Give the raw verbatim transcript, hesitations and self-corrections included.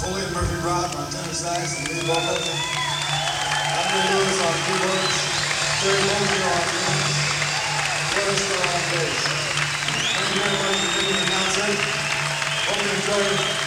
Julian Murphy Brown on tenor sax and lead vocals. Andrew Lewis on keyboards. Terry Mulligan on drums. Taylor Starr on bass. Thank you very much for being in the concert. Hope you enjoyed it.